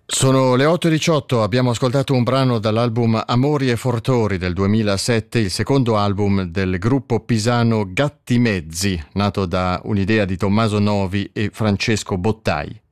Sono le 8:18, abbiamo ascoltato un brano dall'album Amori e Fortori del 2007, il secondo album del gruppo pisano Gattimezzi, nato da un'idea di Tommaso Novi e Francesco Bottai.